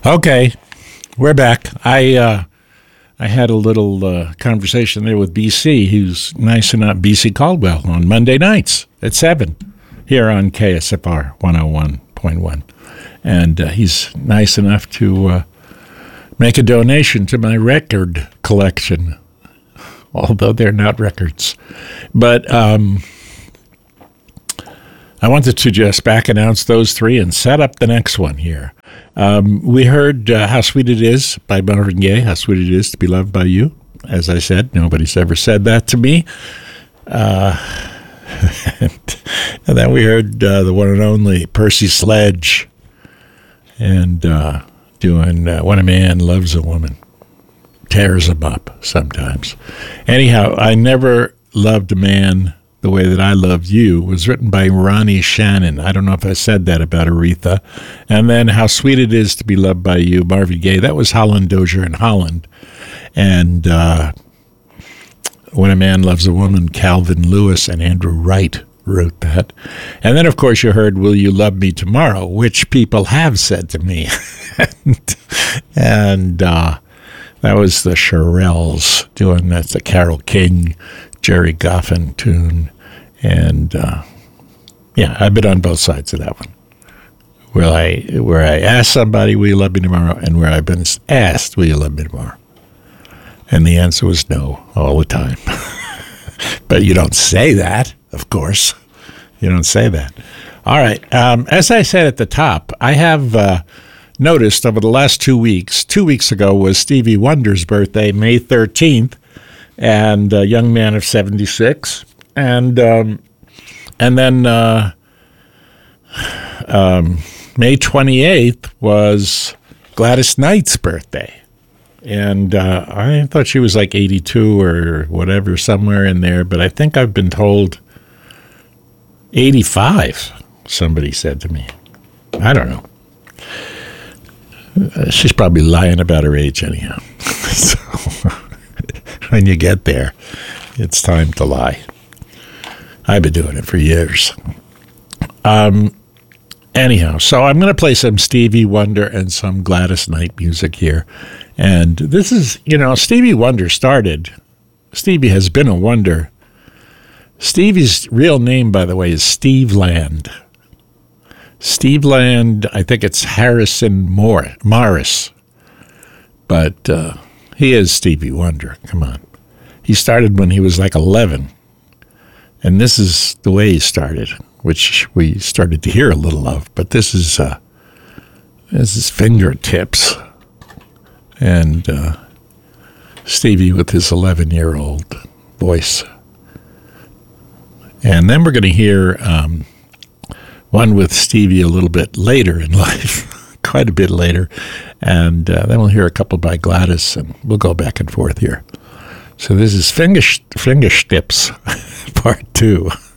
Okay, we're back. I had a little conversation there with BC, who's nice enough, BC Caldwell, on Monday nights at 7 here on KSFR 101.1. And he's nice enough to make a donation to my record collection, although they're not records. But I wanted to just back announce those three and set up the next one here. We heard How Sweet It Is by Marvin Gaye, How Sweet It Is to Be Loved by You. As I said, nobody's ever said that to me. And then we heard the one and only Percy Sledge and doing When a Man Loves a Woman. Tears him up sometimes. Anyhow, I Never Loved a Man the Way That I Loved You was written by Ronnie Shannon. I don't know if I said that about Aretha. And then How Sweet It Is to Be Loved by You, Marvin Gaye. That was Holland Dozier and Holland. And When a Man Loves a Woman, Calvin Lewis and Andrew Wright wrote that. And then, of course, you heard Will You Love Me Tomorrow, which people have said to me. and that was the Shirelles doing that, the Carole King, Jerry Goffin tune. And yeah, I've been on both sides of that one. Where I asked somebody, will you love me tomorrow? And where I've been asked, will you love me tomorrow? And the answer was no all the time. But you don't say that, of course. You don't say that. All right. As I said at the top, I have noticed over the last 2 weeks, 2 weeks ago was Stevie Wonder's birthday, May 13th, and a young man of 76. And then May 28th was Gladys Knight's birthday. And I thought she was like 82 or whatever, somewhere in there. But I think I've been told 85, somebody said to me. I don't know. She's probably lying about her age anyhow. So when you get there, it's time to lie. I've been doing it for years. Anyhow, so I'm going to play some Stevie Wonder and some Gladys Knight music here. And this is, Stevie Wonder started. Stevie has been a wonder. Stevie's real name, by the way, is Steve Land. Steve Land, I think it's Harrison Morris. But he is Stevie Wonder. Come on. He started when he was like 11. And this is the way he started, which we started to hear a little of. But this is Fingertips. And Stevie with his 11-year-old voice. And then we're going to hear one with Stevie a little bit later in life, quite a bit later. And then we'll hear a couple by Gladys, and we'll go back and forth here. So this is Fingertips, part 2.